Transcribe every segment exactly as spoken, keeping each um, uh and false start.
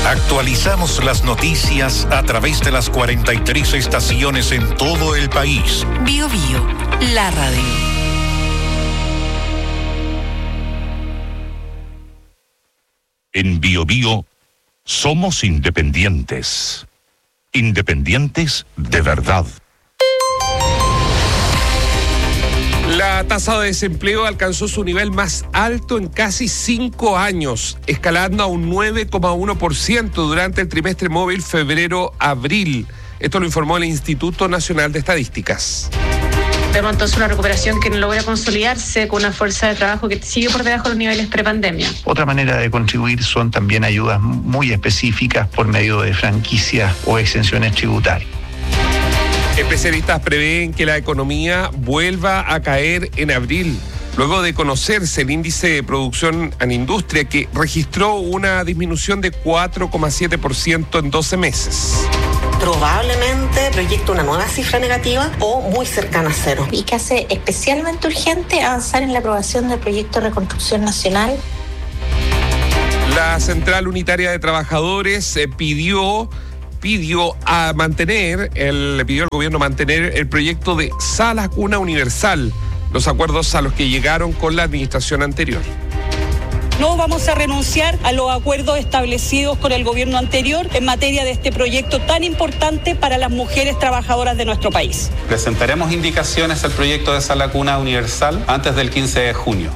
Actualizamos las noticias a través de las cuarenta y tres estaciones en todo el país. Bio Bio, la radio. En Bio Bio somos independientes. Independientes de verdad. La tasa de desempleo alcanzó su nivel más alto en casi cinco años, escalando a un nueve coma uno por ciento durante el trimestre móvil febrero-abril. Esto lo informó el Instituto Nacional de Estadísticas. Vemos entonces una recuperación que logra consolidarse con una fuerza de trabajo que sigue por debajo de los niveles prepandemia. Otra manera de contribuir son también ayudas muy específicas por medio de franquicias o exenciones tributarias. Especialistas prevén que la economía vuelva a caer en abril, luego de conocerse el índice de producción en industria que registró una disminución de cuatro coma siete por ciento en doce meses. Probablemente proyecta una nueva cifra negativa o muy cercana a cero. Y que hace especialmente urgente avanzar en la aprobación del proyecto de reconstrucción nacional. La Central Unitaria de Trabajadores eh, pidió... pidió a mantener, el, le pidió al gobierno mantener el proyecto de Sala Cuna Universal, los acuerdos a los que llegaron con la administración anterior. No vamos a renunciar a los acuerdos establecidos con el gobierno anterior en materia de este proyecto tan importante para las mujeres trabajadoras de nuestro país. Presentaremos indicaciones al proyecto de Sala Cuna Universal antes del quince de junio.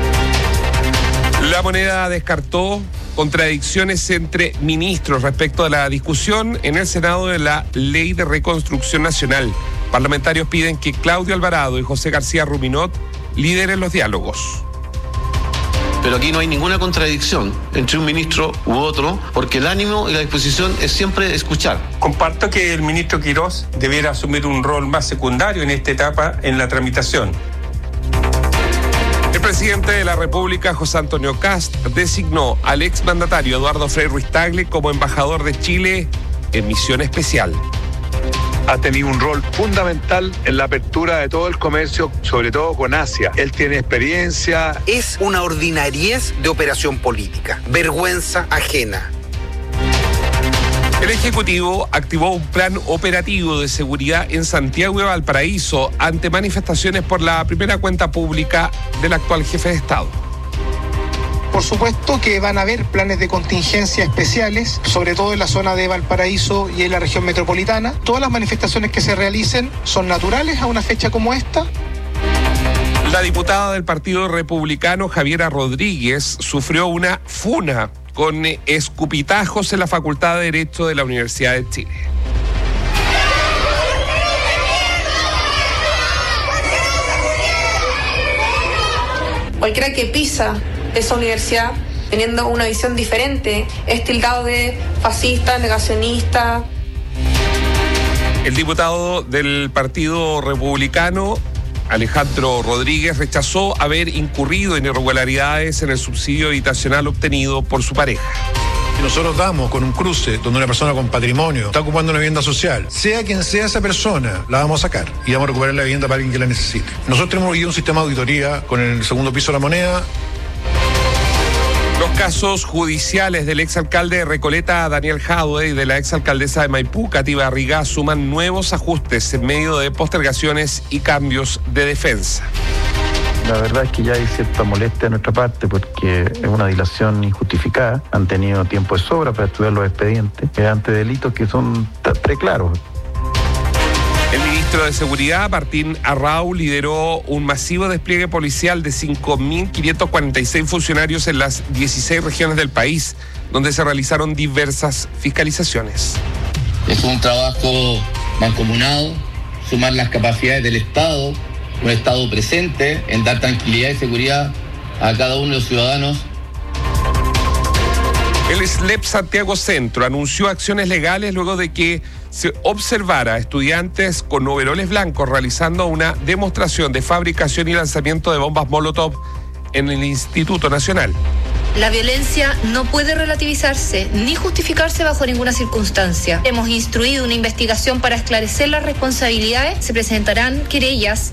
La Moneda descartó contradicciones entre ministros respecto a la discusión en el Senado de la Ley de Reconstrucción Nacional. Parlamentarios piden que Claudio Alvarado y José García Ruminot lideren los diálogos. Pero aquí no hay ninguna contradicción entre un ministro u otro, porque el ánimo y la disposición es siempre escuchar. Comparto que el ministro Quirós debiera asumir un rol más secundario en esta etapa en la tramitación. El presidente de la República, José Antonio Kast, designó al exmandatario Eduardo Frei Ruiz-Tagle como embajador de Chile en misión especial. Ha tenido un rol fundamental en la apertura de todo el comercio, sobre todo con Asia. Él tiene experiencia. Es una ordinariez de operación política, vergüenza ajena. El Ejecutivo activó un plan operativo de seguridad en Santiago y Valparaíso ante manifestaciones por la primera cuenta pública del actual jefe de Estado. Por supuesto que van a haber planes de contingencia especiales, sobre todo en la zona de Valparaíso y en la región metropolitana. Todas las manifestaciones que se realicen son naturales a una fecha como esta. La diputada del Partido Republicano, Javiera Rodríguez, sufrió una funa con escupitajos en la Facultad de Derecho de la Universidad de Chile. Cualquiera que pisa esa universidad teniendo una visión diferente es tildado de fascista, negacionista. El diputado del Partido Republicano, Alejandro Rodríguez, rechazó haber incurrido en irregularidades en el subsidio habitacional obtenido por su pareja. Si nosotros damos con un cruce donde una persona con patrimonio está ocupando una vivienda social, sea quien sea esa persona, la vamos a sacar y vamos a recuperar la vivienda para alguien que la necesite. Nosotros tenemos hoy un sistema de auditoría con el segundo piso de la moneda. Los casos judiciales del exalcalde de Recoleta, Daniel Jadwe, y de la exalcaldesa de Maipú, Katy Barriga, suman nuevos ajustes en medio de postergaciones y cambios de defensa. La verdad es que ya hay cierta molestia de nuestra parte porque es una dilación injustificada. Han tenido tiempo de sobra para estudiar los expedientes ante delitos que son preclaros. El ministro de Seguridad, Martín Arrau, lideró un masivo despliegue policial de cinco mil quinientos cuarenta y seis funcionarios en las dieciséis regiones del país, donde se realizaron diversas fiscalizaciones. Es un trabajo mancomunado, sumar las capacidades del Estado, un Estado presente en dar tranquilidad y seguridad a cada uno de los ciudadanos. El S L E P Santiago Centro anunció acciones legales luego de que se observara a estudiantes con overoles blancos realizando una demostración de fabricación y lanzamiento de bombas Molotov en el Instituto Nacional. La violencia no puede relativizarse ni justificarse bajo ninguna circunstancia. Hemos instruido una investigación para esclarecer las responsabilidades. Se presentarán querellas.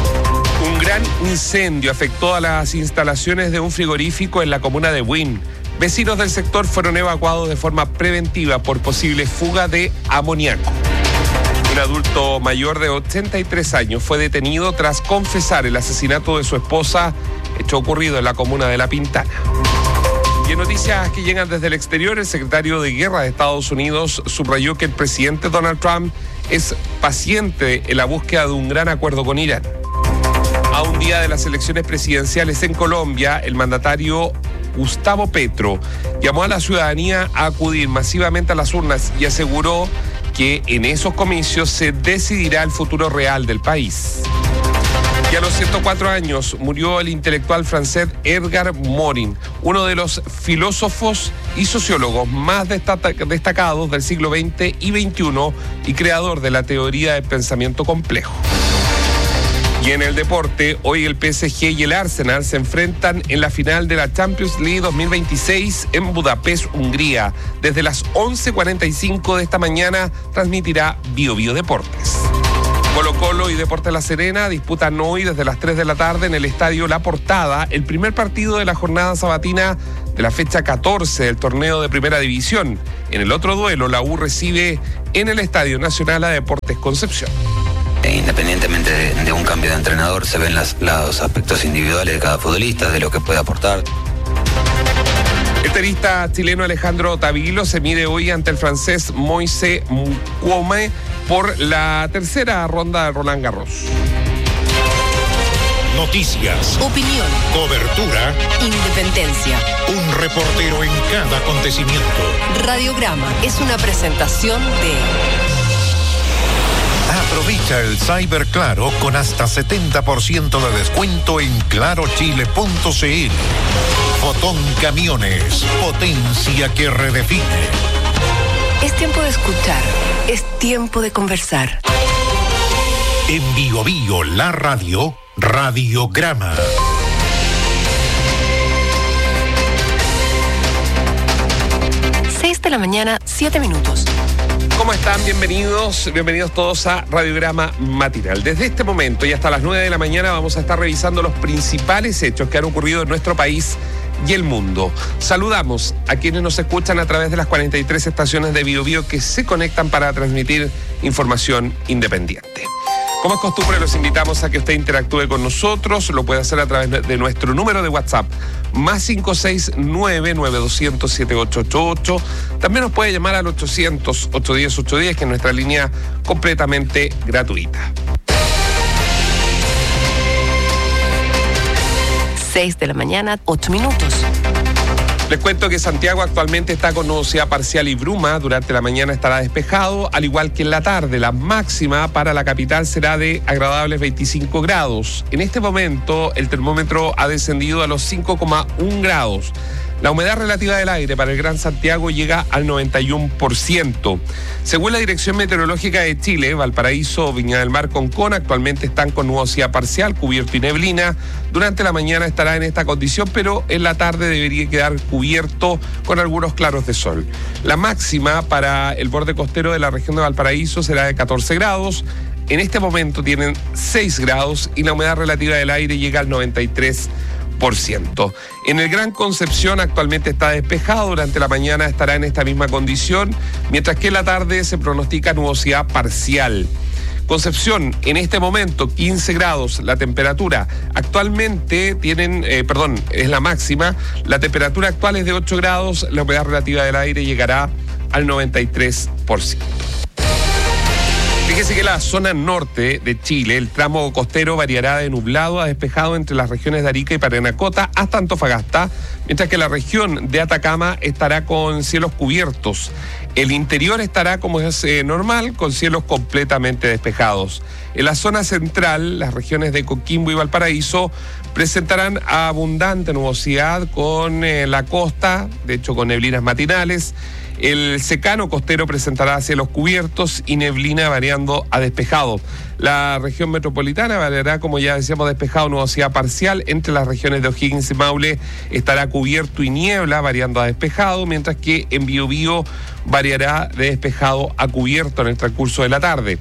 Un gran incendio afectó a las instalaciones de un frigorífico en la comuna de Buin. Vecinos del sector fueron evacuados de forma preventiva por posible fuga de amoníaco. Un adulto mayor de ochenta y tres años fue detenido tras confesar el asesinato de su esposa, hecho ocurrido en la comuna de La Pintana. Y en noticias que llegan desde el exterior, el secretario de Guerra de Estados Unidos subrayó que el presidente Donald Trump es paciente en la búsqueda de un gran acuerdo con Irán. A un día de las elecciones presidenciales en Colombia, el mandatario Gustavo Petro llamó a la ciudadanía a acudir masivamente a las urnas y aseguró que en esos comicios se decidirá el futuro real del país. Y a los ciento cuatro años murió el intelectual francés Edgar Morin, uno de los filósofos y sociólogos más destacados del siglo veinte y veintiuno y creador de la teoría del pensamiento complejo. Y en el deporte, hoy el P S G y el Arsenal se enfrentan en la final de la Champions League dos mil veintiséis en Budapest, Hungría. Desde las once cuarenta y cinco de esta mañana transmitirá Bio Bio Deportes. Colo Colo y Deportes La Serena disputan hoy desde las tres de la tarde en el Estadio La Portada el primer partido de la jornada sabatina de la fecha catorce del torneo de Primera División. En el otro duelo, la U recibe en el Estadio Nacional a Deportes Concepción. Independientemente de, de un cambio de entrenador, se ven las, los aspectos individuales de cada futbolista, de lo que puede aportar. El tenista chileno Alejandro Tavilo se mide hoy ante el francés Moise Moucoume por la tercera ronda de Roland Garros. Noticias, opinión, cobertura, independencia. Un reportero en cada acontecimiento. Radiograma es una presentación de... Aprovecha el Cyber Claro con hasta setenta por ciento de descuento en claro chile punto c l. Fotón Camiones, potencia que redefine. Es tiempo de escuchar, es tiempo de conversar. En Bio Bio, la radio, Radiograma. seis de la mañana, siete minutos. ¿Cómo están? Bienvenidos, bienvenidos todos a Radiograma Matinal. Desde este momento y hasta las nueve de la mañana vamos a estar revisando los principales hechos que han ocurrido en nuestro país y el mundo. Saludamos a quienes nos escuchan a través de las cuarenta y tres estaciones de Bio Bio que se conectan para transmitir información independiente. Como es costumbre, los invitamos a que usted interactúe con nosotros. Lo puede hacer a través de nuestro número de WhatsApp, más cinco seis nueve, nueve dos cero cero, siete ocho ocho ocho. También nos puede llamar al ochocientos, ochocientos diez, ochocientos diez, que es nuestra línea completamente gratuita. seis de la mañana, ocho minutos. Les cuento que Santiago actualmente está con nubosidad parcial y bruma. Durante la mañana estará despejado, al igual que en la tarde. La máxima para la capital será de agradables veinticinco grados. En este momento, el termómetro ha descendido a los cinco coma uno grados. La humedad relativa del aire para el Gran Santiago llega al noventa y uno por ciento. Según la Dirección Meteorológica de Chile, Valparaíso, Viña del Mar, Concón actualmente están con nubosidad parcial, cubierto y neblina. Durante la mañana estará en esta condición, pero en la tarde debería quedar cubierto con algunos claros de sol. La máxima para el borde costero de la región de Valparaíso será de catorce grados. En este momento tienen seis grados y la humedad relativa del aire llega al noventa y tres por ciento. En el Gran Concepción actualmente está despejado, durante la mañana estará en esta misma condición, mientras que en la tarde se pronostica nubosidad parcial. Concepción, en este momento quince grados, la temperatura actualmente tienen, eh, perdón, es la máxima, la temperatura actual es de ocho grados, la humedad relativa del aire llegará al noventa y tres por ciento. Fíjese que la zona norte de Chile, el tramo costero variará de nublado a despejado entre las regiones de Arica y Parinacota hasta Antofagasta, mientras que la región de Atacama estará con cielos cubiertos. El interior estará como es eh, normal, con cielos completamente despejados. En la zona central, las regiones de Coquimbo y Valparaíso presentarán abundante nubosidad con eh, la costa, de hecho con neblinas matinales. El secano costero presentará cielos cubiertos y neblina variando a despejado. La región metropolitana variará, como ya decíamos, despejado, nubosidad parcial. Entre las regiones de O'Higgins y Maule estará cubierto y niebla variando a despejado, mientras que en Biobío variará de despejado a cubierto en el transcurso de la tarde.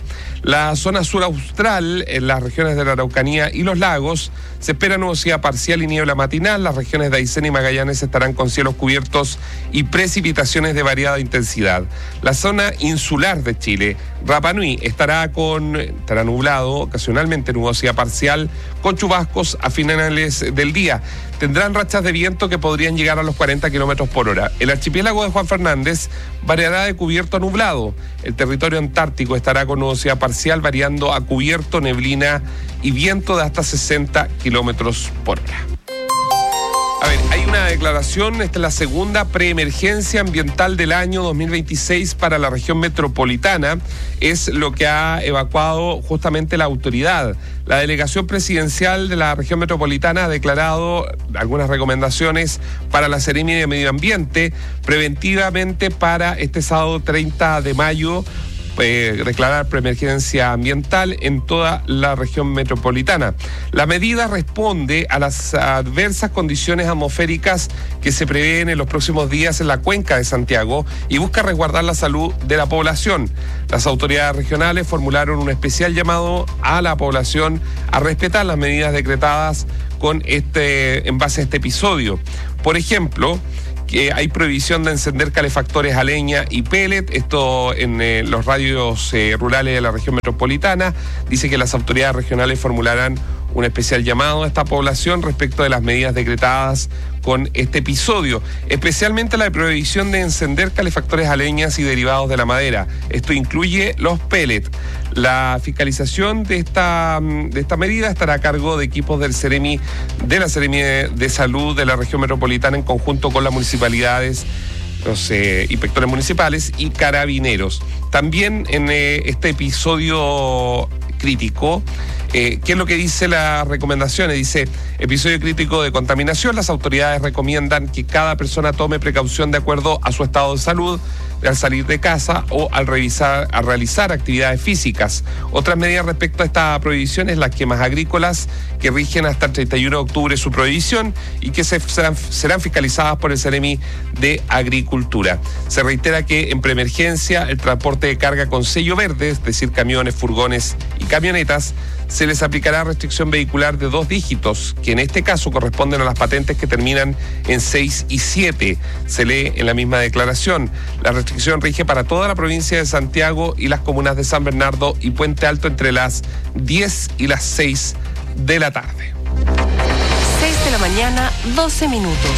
La zona sur austral, en las regiones de la Araucanía y los lagos, se espera nubosidad parcial y niebla matinal. Las regiones de Aysén y Magallanes estarán con cielos cubiertos y precipitaciones de variada intensidad. La zona insular de Chile, Rapa Nui, estará con estará nublado, ocasionalmente nubosidad parcial, con chubascos a finales del día. Tendrán rachas de viento que podrían llegar a los cuarenta kilómetros por hora. El archipiélago de Juan Fernández variará de cubierto a nublado. El territorio antártico estará con nubosidad parcial, variando a cubierto, neblina y viento de hasta sesenta kilómetros por hora. A ver, hay una declaración, esta es la segunda preemergencia ambiental del año dos mil veintiséis para la región metropolitana, es lo que ha evacuado justamente la autoridad. La delegación presidencial de la región metropolitana ha declarado algunas recomendaciones para la Seremi de Medio Ambiente preventivamente para este sábado treinta de mayo. Eh, declarar preemergencia ambiental en toda la región metropolitana. La medida responde a las adversas condiciones atmosféricas que se prevén en los próximos días en la cuenca de Santiago y busca resguardar la salud de la población. Las autoridades regionales formularon un especial llamado a la población a respetar las medidas decretadas con este, en base a este episodio. Por ejemplo, que hay prohibición de encender calefactores a leña y pellet, esto en eh, los radios eh, rurales de la región metropolitana. Dice que las autoridades regionales formularán un especial llamado a esta población respecto de las medidas decretadas con este episodio, especialmente la prohibición de encender calefactores a leñas y derivados de la madera. Esto incluye los pellets. La fiscalización de esta, de esta medida estará a cargo de equipos del Seremi, de la Seremi de, de Salud de la región metropolitana en conjunto con las municipalidades, los eh, inspectores municipales y carabineros. También en eh, este episodio crítico, Eh, ¿qué es lo que dice las recomendaciones? Dice, episodio crítico de contaminación, las autoridades recomiendan que cada persona tome precaución de acuerdo a su estado de salud al salir de casa o al revisar, a realizar actividades físicas. Otras medidas respecto a esta prohibición es las quemas agrícolas que rigen hasta el treinta y uno de octubre su prohibición y que se, serán, serán fiscalizadas por el Seremi de Agricultura. Se reitera que en preemergencia el transporte de carga con sello verde, es decir, camiones, furgones y camionetas, se les aplicará restricción vehicular de dos dígitos, que en este caso corresponden a las patentes que terminan en seis y siete. Se lee en la misma declaración. La restricción rige para toda la provincia de Santiago y las comunas de San Bernardo y Puente Alto entre las diez y las seis de la tarde. seis de la mañana, doce minutos.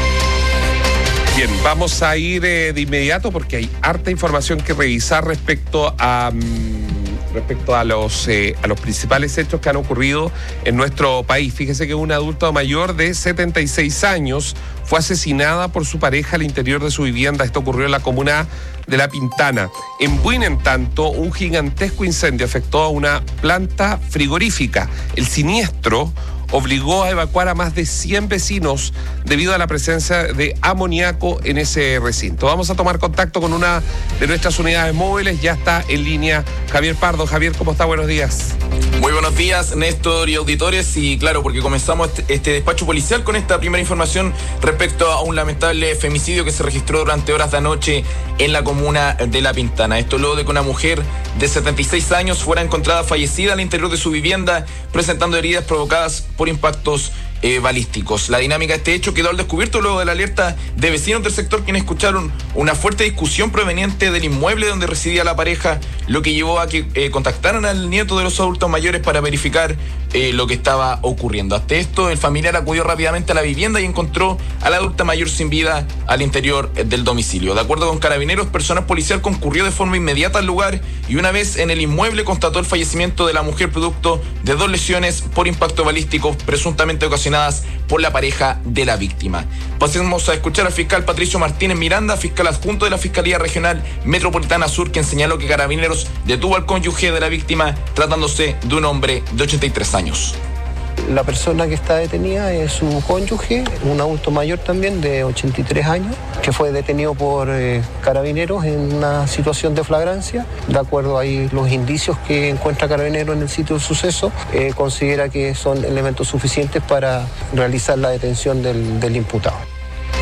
Bien, vamos a ir eh, de inmediato porque hay harta información que revisar respecto a... Um, respecto a los, eh, a los principales hechos que han ocurrido en nuestro país. Fíjese que una adulta mayor de setenta y seis años fue asesinada por su pareja al interior de su vivienda. Esto ocurrió en la comuna de La Pintana. En Buin, en tanto, un gigantesco incendio afectó a una planta frigorífica. El siniestro obligó a evacuar a más de cien vecinos debido a la presencia de amoníaco en ese recinto. Vamos a tomar contacto con una de nuestras unidades móviles. Ya está en línea Javier Pardo. Javier, ¿cómo está? Buenos días. Muy buenos días, Néstor y auditores. Y claro, porque comenzamos este, este despacho policial con esta primera información respecto a un lamentable femicidio que se registró durante horas de anoche en la comuna de La Pintana. Esto luego de que una mujer de setenta y seis años fuera encontrada fallecida al interior de su vivienda, presentando heridas provocadas por impactos eh, balísticos. La dinámica de este hecho quedó al descubierto luego de la alerta de vecinos del sector, quienes escucharon una fuerte discusión proveniente del inmueble donde residía la pareja, lo que llevó a que eh, contactaran al nieto de los adultos mayores para verificar eh, lo que estaba ocurriendo. Ante esto, el familiar acudió rápidamente a la vivienda y encontró a la adulta mayor sin vida al interior eh, del domicilio. De acuerdo con carabineros, personal policial concurrió de forma inmediata al lugar y una vez en el inmueble constató el fallecimiento de la mujer producto de dos lesiones por impacto balístico presuntamente ocasionadas por la pareja de la víctima. Pasemos a escuchar al fiscal Patricio Martínez Miranda, fiscal adjunto de la Fiscalía Regional Metropolitana Sur, quien señaló que Carabineros detuvo al cónyuge de la víctima tratándose de un hombre de ochenta y tres años. La persona que está detenida es su cónyuge, un adulto mayor también de ochenta y tres años, que fue detenido por eh, carabineros en una situación de flagrancia. De acuerdo a los indicios que encuentra Carabineros en el sitio del suceso, eh, considera que son elementos suficientes para realizar la detención del, del imputado. Sí,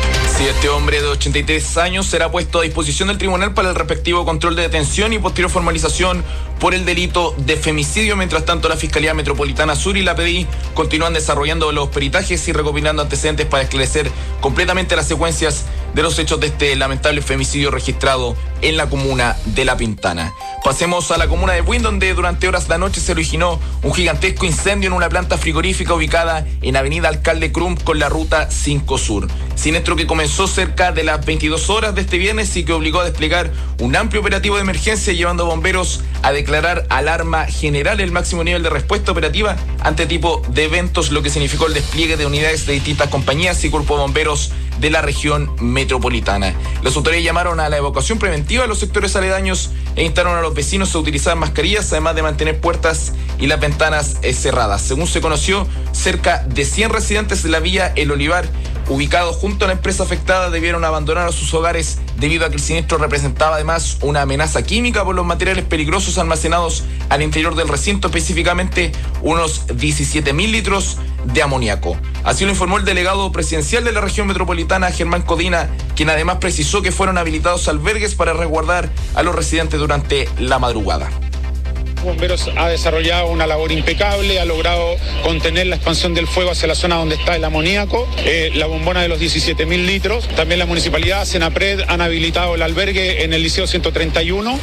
Sí, este hombre de ochenta y tres años será puesto a disposición del tribunal para el respectivo control de detención y posterior formalización por el delito de femicidio. Mientras tanto, la Fiscalía Metropolitana Sur y la P D I continúan desarrollando los peritajes y recopilando antecedentes para esclarecer completamente las secuencias de los hechos de este lamentable femicidio registrado en la comuna de La Pintana. Pasemos a la comuna de Buin, donde durante horas de la noche se originó un gigantesco incendio en una planta frigorífica ubicada en Avenida Alcalde Crum con la ruta cinco Sur. Siniestro que comenzó cerca de las veintidós horas de este viernes y que obligó a desplegar un amplio operativo de emergencia, llevando a bomberos a declarar alarma general, el máximo nivel de respuesta operativa ante tipo de eventos, lo que significó el despliegue de unidades de distintas compañías y cuerpo de bomberos de la región metropolitana. Las autoridades llamaron a la evacuación preventiva de los sectores aledaños e instaron a los vecinos a utilizar mascarillas, además de mantener puertas y las ventanas cerradas. Según se conoció, cerca de cien residentes de la villa El Olivar, ubicados junto a la empresa afectada, debieron abandonar sus hogares debido a que el siniestro representaba además una amenaza química por los materiales peligrosos almacenados al interior del recinto, específicamente unos diecisiete mil litros de amoníaco. Así lo informó el delegado presidencial de la región metropolitana, Germán Codina, quien además precisó que fueron habilitados albergues para resguardar a los residentes durante la madrugada. Bomberos ha desarrollado una labor impecable, ha logrado contener la expansión del fuego hacia la zona donde está el amoníaco, eh, la bombona de los diecisiete mil litros. También la municipalidad, Senapred, han habilitado el albergue en el Liceo ciento treinta y uno.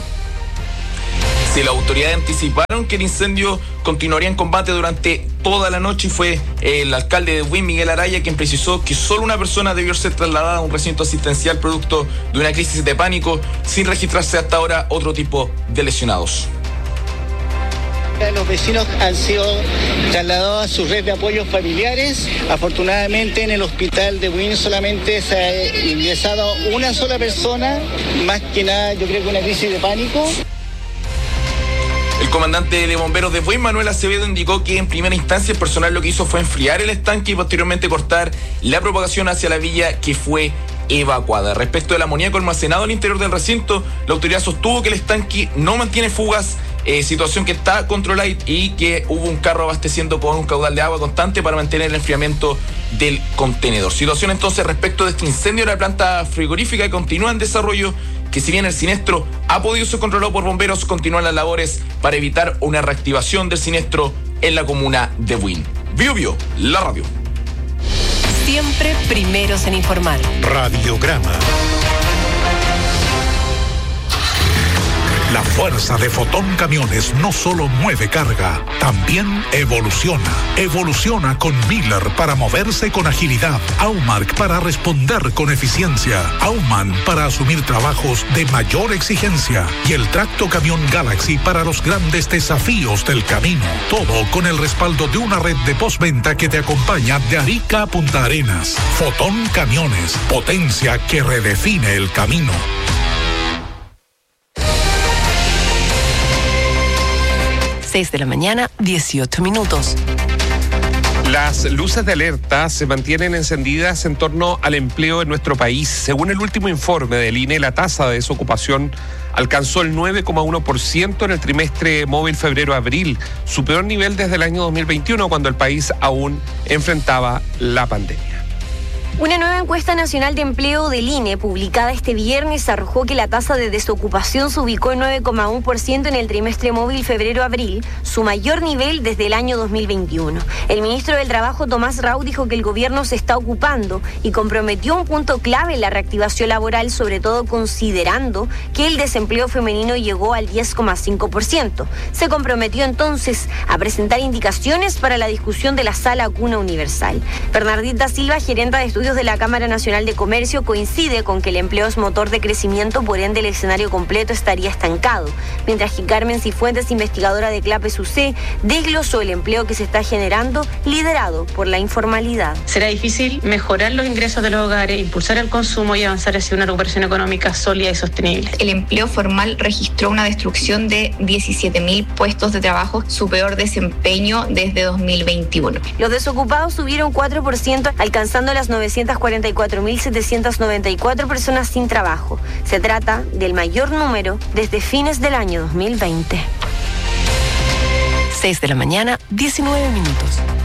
Si las autoridades anticiparon que el incendio continuaría en combate durante toda la noche, y fue el alcalde de Buin, Miguel Araya, quien precisó que solo una persona debió ser trasladada a un recinto asistencial producto de una crisis de pánico, sin registrarse hasta ahora otro tipo de lesionados. Los vecinos han sido trasladados a su red de apoyos familiares. Afortunadamente en el hospital de Buin solamente se ha ingresado una sola persona, más que nada yo creo que una crisis de pánico. El comandante de bomberos de Buin, Manuel Acevedo, indicó que en primera instancia el personal lo que hizo fue enfriar el estanque y posteriormente cortar la propagación hacia la villa, que fue evacuada. Respecto del amoníaco almacenado al interior del recinto, la autoridad sostuvo que el estanque no mantiene fugas, eh, situación que está controlada, y que hubo un carro abasteciendo con un caudal de agua constante para mantener el enfriamiento del contenedor. Situación entonces respecto de este incendio de la planta frigorífica que continúa en desarrollo, que si bien el siniestro ha podido ser controlado por bomberos, continúan las labores para evitar una reactivación del siniestro en la comuna de Buin. Bio Bio, la radio. Siempre primeros en informar. Radiograma. La fuerza de Fotón Camiones no solo mueve carga, también evoluciona. Evoluciona con Miller para moverse con agilidad, Aumark para responder con eficiencia, Auman para asumir trabajos de mayor exigencia y el Tracto Camión Galaxy para los grandes desafíos del camino. Todo con el respaldo de una red de postventa que te acompaña de Arica a Punta Arenas. Fotón Camiones, potencia que redefine el camino. seis de la mañana, dieciocho minutos. Las luces de alerta se mantienen encendidas en torno al empleo en nuestro país. Según el último informe del I N E, la tasa de desocupación alcanzó el nueve coma uno por ciento en el trimestre móvil febrero-abril, su peor nivel desde el año dos mil veintiuno, cuando el país aún enfrentaba la pandemia. Una nueva encuesta nacional de empleo del I N E publicada este viernes arrojó que la tasa de desocupación se ubicó en nueve coma uno por ciento en el trimestre móvil febrero-abril, su mayor nivel desde el año dos mil veintiuno. El ministro del Trabajo, Tomás Rau, dijo que el gobierno se está ocupando y comprometió un punto clave en la reactivación laboral, sobre todo considerando que el desempleo femenino llegó al diez coma cinco por ciento. Se comprometió entonces a presentar indicaciones para la discusión de la Sala Cuna Universal. Bernardita Silva, gerenta de estudios de la Cámara Nacional de Comercio, coincide con que el empleo es motor de crecimiento, por ende el escenario completo estaría estancado, mientras que Carmen Cifuentes, investigadora de CLAPES U C, desglosó el empleo que se está generando, liderado por la informalidad. Será difícil mejorar los ingresos de los hogares, impulsar el consumo y avanzar hacia una recuperación económica sólida y sostenible. El empleo formal registró una destrucción de diecisiete mil puestos de trabajo, su peor desempeño desde dos mil veintiuno. Los desocupados subieron cuatro por ciento, alcanzando las novecientas cuarenta y cuatro mil setecientas noventa y cuatro personas sin trabajo. Se trata del mayor número desde fines del año dos mil veinte. seis de la mañana, diecinueve minutos.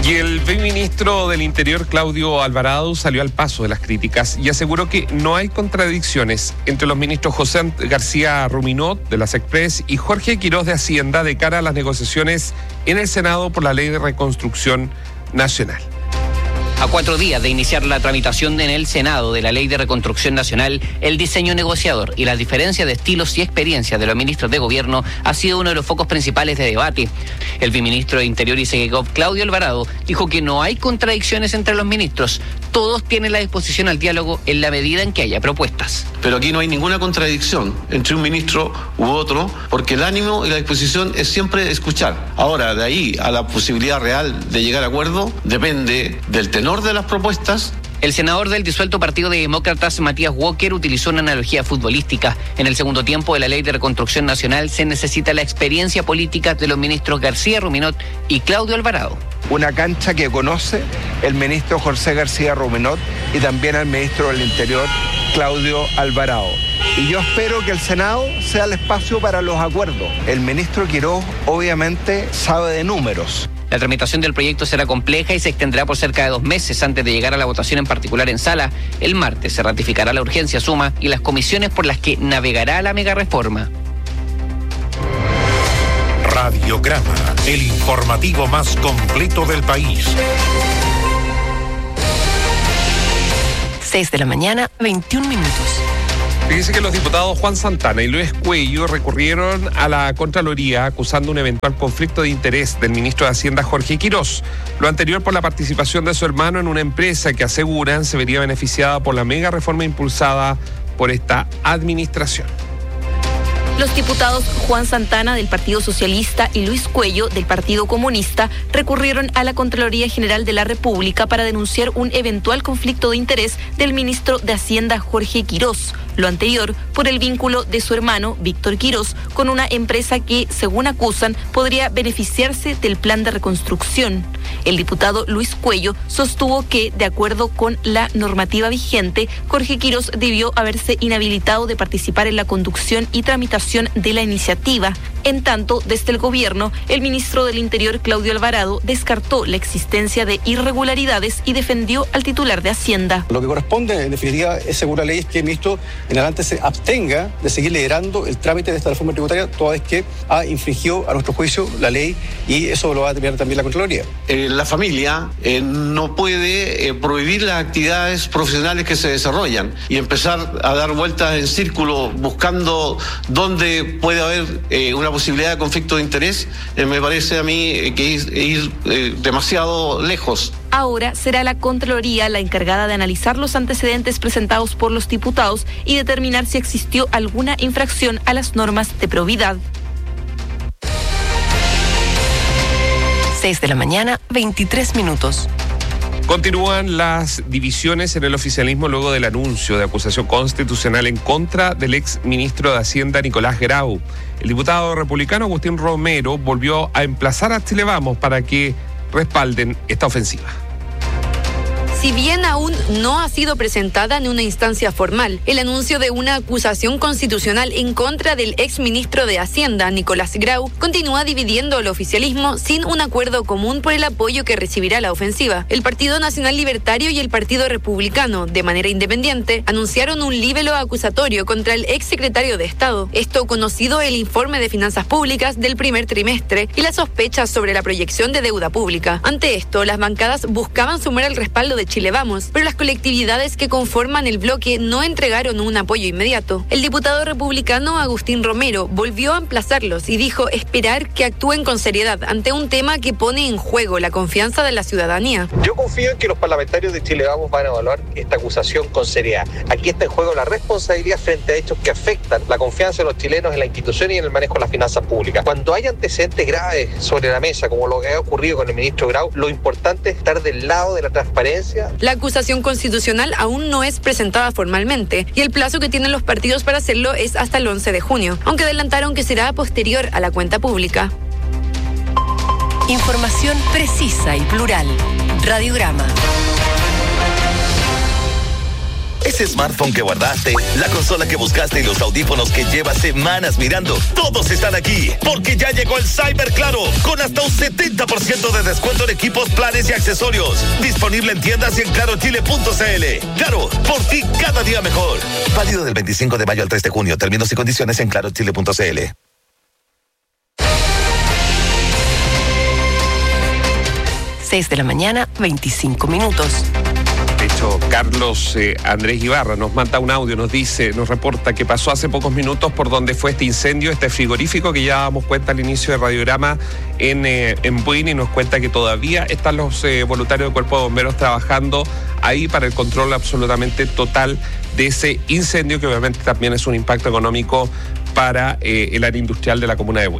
Y el ministro del Interior, Claudio Alvarado, salió al paso de las críticas y aseguró que no hay contradicciones entre los ministros José García Ruminot, de las Express, y Jorge Quirós, de Hacienda, de cara a las negociaciones en el Senado por la Ley de Reconstrucción Nacional. A cuatro días de iniciar la tramitación en el Senado de la Ley de Reconstrucción Nacional, el diseño negociador y la diferencia de estilos y experiencias de los ministros de gobierno ha sido uno de los focos principales de debate. El viceministro de Interior y Segegov, Claudio Alvarado, dijo que no hay contradicciones entre los ministros. Todos tienen la disposición al diálogo en la medida en que haya propuestas. Pero aquí no hay ninguna contradicción entre un ministro u otro, porque el ánimo y la disposición es siempre escuchar. Ahora, de ahí a la posibilidad real de llegar a acuerdo, depende del tenor de las propuestas. El senador del disuelto Partido de Demócratas, Matías Walker, utilizó una analogía futbolística. En el segundo tiempo de la Ley de Reconstrucción Nacional se necesita la experiencia política de los ministros García Ruminot y Claudio Alvarado. Una cancha que conoce el ministro José García Ruminot y también el ministro del Interior, Claudio Alvarado. Y yo espero que el Senado sea el espacio para los acuerdos. El ministro Quirós obviamente sabe de números. La tramitación del proyecto será compleja y se extenderá por cerca de dos meses antes de llegar a la votación en particular en sala. El martes se ratificará la urgencia suma y las comisiones por las que navegará la megareforma. Radiograma, el informativo más completo del país. seis de la mañana, veintiún minutos. Fíjense que los diputados Juan Santana y Luis Cuello recurrieron a la Contraloría acusando un eventual conflicto de interés del ministro de Hacienda, Jorge Quirós. Lo anterior por la participación de su hermano en una empresa que aseguran se vería beneficiada por la mega reforma impulsada por esta administración. Los diputados Juan Santana del Partido Socialista y Luis Cuello del Partido Comunista recurrieron a la Contraloría General de la República para denunciar un eventual conflicto de interés del ministro de Hacienda, Jorge Quirós. Lo anterior por el vínculo de su hermano, Víctor Quirós, con una empresa que, según acusan, podría beneficiarse del plan de reconstrucción. El diputado Luis Cuello sostuvo que, de acuerdo con la normativa vigente, Jorge Quirós debió haberse inhabilitado de participar en la conducción y tramitación de la iniciativa. En tanto, desde el gobierno, el ministro del Interior, Claudio Alvarado, descartó la existencia de irregularidades y defendió al titular de Hacienda. Lo que corresponde, en definitiva, es según la ley, es que el ministro en adelante se abstenga de seguir liderando el trámite de esta reforma tributaria, toda vez que ha infringido, a nuestro juicio, la ley, y eso lo va a determinar también la Contraloría. Eh, la familia eh, no puede eh, prohibir las actividades profesionales que se desarrollan y empezar a dar vueltas en círculo buscando dónde puede haber eh, una posibilidad de conflicto de interés. Eh, me parece a mí eh, que es ir eh, demasiado lejos. Ahora será la Contraloría la encargada de analizar los antecedentes presentados por los diputados y determinar si existió alguna infracción a las normas de probidad. seis de la mañana, veintitrés minutos. Continúan las divisiones en el oficialismo luego del anuncio de acusación constitucional en contra del ex ministro de Hacienda, Nicolás Grau. El diputado republicano Agustín Romero volvió a emplazar a Chile Vamos para que respalden esta ofensiva. Si bien aún no ha sido presentada en una instancia formal, el anuncio de una acusación constitucional en contra del exministro de Hacienda, Nicolás Grau, continúa dividiendo el oficialismo sin un acuerdo común por el apoyo que recibirá la ofensiva. El Partido Nacional Libertario y el Partido Republicano, de manera independiente, anunciaron un libelo acusatorio contra el exsecretario de Estado. Esto conocido el informe de finanzas públicas del primer trimestre y las sospechas sobre la proyección de deuda pública. Ante esto, las bancadas buscaban sumar el respaldo de Chile Vamos, pero las colectividades que conforman el bloque no entregaron un apoyo inmediato. El diputado republicano Agustín Romero volvió a emplazarlos y dijo esperar que actúen con seriedad ante un tema que pone en juego la confianza de la ciudadanía. Yo confío en que los parlamentarios de Chile Vamos van a evaluar esta acusación con seriedad. Aquí está en juego la responsabilidad frente a hechos que afectan la confianza de los chilenos en la institución y en el manejo de las finanzas públicas. Cuando hay antecedentes graves sobre la mesa, como lo que ha ocurrido con el ministro Grau, lo importante es estar del lado de la transparencia. La acusación constitucional aún no es presentada formalmente y el plazo que tienen los partidos para hacerlo es hasta el once de junio, aunque adelantaron que será posterior a la cuenta pública. Información precisa y plural. Radiograma. ese smartphone que guardaste, la consola que buscaste y los audífonos que llevas semanas mirando, todos están aquí, porque ya llegó el Cyber Claro, con hasta un setenta por ciento de descuento en equipos, planes y accesorios. Disponible en tiendas y en claro chile punto c l. Claro, por ti cada día mejor. Válido del veinticinco de mayo al tres de junio. Términos y condiciones en claro chile punto c l. seis de la mañana, veinticinco minutos. De hecho, Carlos eh, Andrés Ibarra nos manda un audio, nos dice, nos reporta que pasó hace pocos minutos por donde fue este incendio, este frigorífico que ya damos cuenta al inicio del radiograma en, eh, en Buin, y nos cuenta que todavía están los eh, voluntarios del Cuerpo de Bomberos trabajando ahí para el control absolutamente total de ese incendio, que obviamente también es un impacto económico para eh, el área industrial de la comuna de Buin.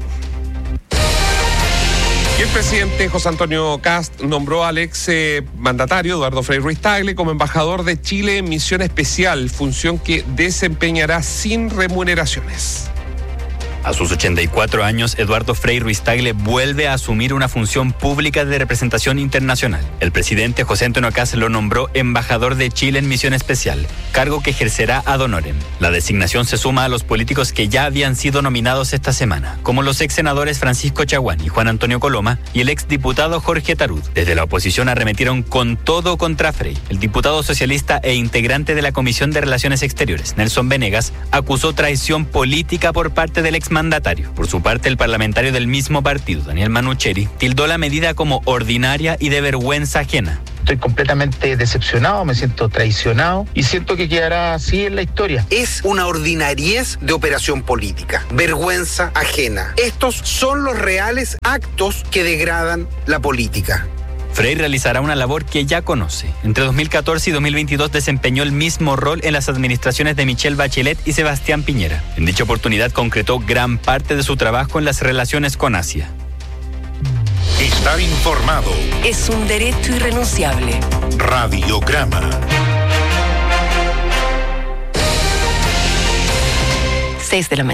Y el presidente José Antonio Kast nombró al ex eh, mandatario Eduardo Frei Ruiz-Tagle como embajador de Chile en misión especial, función que desempeñará sin remuneraciones. A sus ochenta y cuatro años, Eduardo Frei Ruiz-Tagle vuelve a asumir una función pública de representación internacional. El presidente José Antonio Kast lo nombró embajador de Chile en misión especial, cargo que ejercerá ad honorem. La designación se suma a los políticos que ya habían sido nominados esta semana, como los ex senadores Francisco Chaguán y Juan Antonio Coloma y el ex diputado Jorge Tarud. Desde la oposición arremetieron con todo contra Frei. El diputado socialista e integrante de la Comisión de Relaciones Exteriores, Nelson Venegas, acusó traición política por parte del ex mandatario. Por su parte, el parlamentario del mismo partido, Daniel Manucheri, tildó la medida como ordinaria y de vergüenza ajena. Estoy completamente decepcionado, me siento traicionado y siento que quedará así en la historia. Es una ordinariez de operación política, vergüenza ajena. Estos son los reales actos que degradan la política. Frei realizará una labor que ya conoce. Entre dos mil catorce y dos mil veintidós desempeñó el mismo rol en las administraciones de Michelle Bachelet y Sebastián Piñera. En dicha oportunidad concretó gran parte de su trabajo en las relaciones con Asia. Estar informado es un derecho irrenunciable. Radiograma. seis de la mañana.